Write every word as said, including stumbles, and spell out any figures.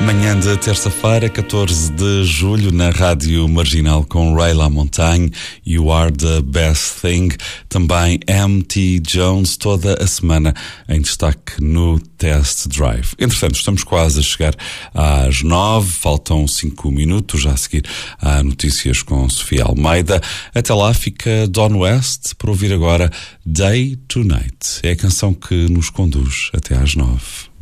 Manhã de terça-feira, catorze de julho, na Rádio Marginal com Ray LaMontagne, You Are the Best Thing. Também M T Jones, toda a semana em destaque no Test Drive. Entretanto, estamos quase a chegar às nove, faltam cinco minutos. Já a seguir há notícias com Sofia Almeida. Até lá fica Don West para ouvir agora Day to Night. É a canção que nos conduz até às nove.